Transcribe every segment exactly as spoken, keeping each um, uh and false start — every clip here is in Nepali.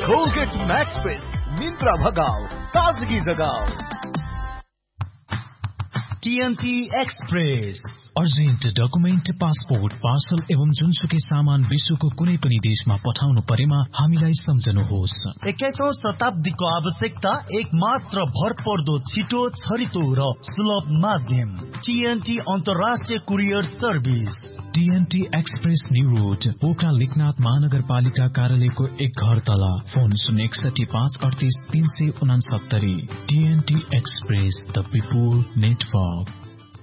कोलगेट मैक्स फ्रेश निन्द्रा भगाओ ताजगी जगाओ। TNT express urgent document passport parcel एवं जुनसुकै सामान विश्वको कुनै पनि देशमा पठाउनु परेमा हामीलाई सम्झनुहोस्। एक्काइसौं शताब्दीको आवश्यकता एक मात्र भरपर्दो छिटो छरितो र सुलभ माध्यम टीएनटी अन्तर्राष्ट्रिय courier service. TNT express new road Pokhara Lekhnath महानगरपालिका कार्यालयको एक घर तल। फोन शून्य एकसठी पाँच अडतिस तीन सय उनासत्तरी। TNT express the people network.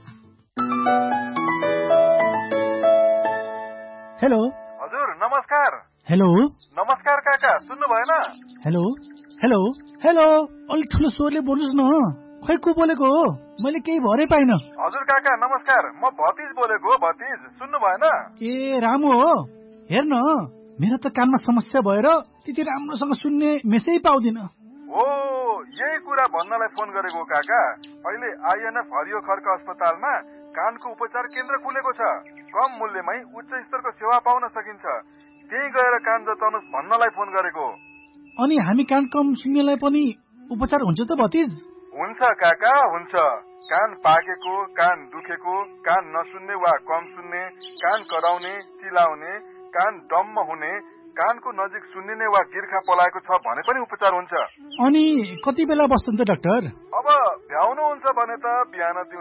Hello हजुर नमस्कार। हेलो नमस्कार काका, सुन्नु भएन? हेलो हेलो हेलो अलि ठुलो स्वरले बोल्नुहोस् न। खै को बोलेको हो? मैले केही भरै पाइन। हजुर काका नमस्कार, म भतिज बोलेको हो। भतिज सुन्नु भएन? ए रामु हो। हेर्न मेरो त कानमा समस्या भएर त्यति राम्रोसँग सुन्ने मेसै पाउँदिन। हो यही कुरा भन्नलाई फोन गरेको काका। अहिले आइएनएफ हरियो खर्क अस्पतालमा कानको उपचार केन्द्र खुलेको छ। कम मूल्यमै उच्च स्तरको सेवा पाउन सकिन्छ। त्यही गएर कान जताउनुहोस् भन्नलाई फोन गरेको। अनि हामी कान कम सुन्नेलाई पनि उपचार हुन्छ त भतिज? हुन्छ काका हुन्छ। कान पाकेको, कान दुखेको, कान नसुन्ने वा कम सुन्ने, कान कराउने, चिलाउने, कान डम्म हुने, कानको नजिक सुन्निने वा गिर्खा पलाएको छ भने पनि उपचार हुन्छ। अनि कति बेला बस्छन् त डाक्टर? अब भ्याउनुहुन्छ भने त बिहान